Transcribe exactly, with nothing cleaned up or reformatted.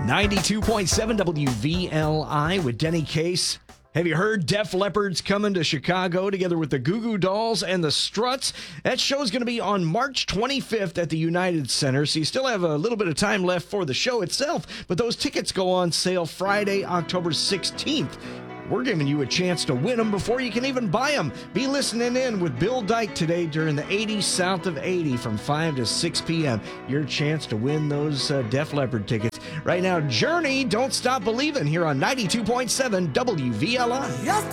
ninety-two point seven W V L I with Denny Case. Have you heard Def Leppard's coming to Chicago together with the Goo Goo Dolls and the Struts? That show's going to be on March twenty-fifth at the United Center, so you still have a little bit of time left for the show itself, but those tickets go on sale Friday, October sixteenth. We're giving you a chance to win them before you can even buy them. Be listening in with Bill Dyke today during the eighty South of eighty from five to six p.m. Your chance to win those uh, Def Leppard tickets. Right now, Journey, Don't Stop Believing here on ninety-two point seven W V L I.